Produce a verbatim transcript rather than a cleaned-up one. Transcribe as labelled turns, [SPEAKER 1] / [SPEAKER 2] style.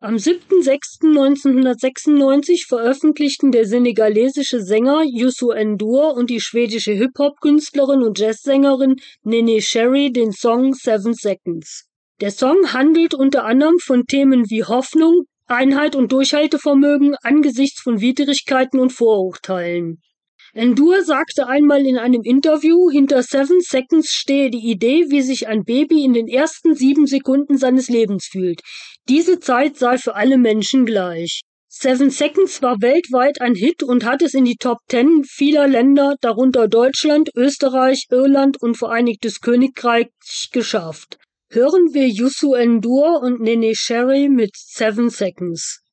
[SPEAKER 1] Am siebten sechsten neunzehnhundertsechsundneunzig veröffentlichten der senegalesische Sänger Youssou N'Dour und die schwedische Hip-Hop-Künstlerin und Jazzsängerin Neneh Cherry den Song Seven Seconds. Der Song handelt unter anderem von Themen wie Hoffnung, Einheit und Durchhaltevermögen angesichts von Widrigkeiten und Vorurteilen. N'Dour sagte einmal in einem Interview, hinter Seven Seconds stehe die Idee, wie sich ein Baby in den ersten sieben Sekunden seines Lebens fühlt. Diese Zeit sei für alle Menschen gleich. Seven Seconds war weltweit ein Hit und hat es in die Top Ten vieler Länder, darunter Deutschland, Österreich, Irland und Vereinigtes Königreich, geschafft. Hören wir Youssou N'Dour und Neneh Cherry mit Seven Seconds.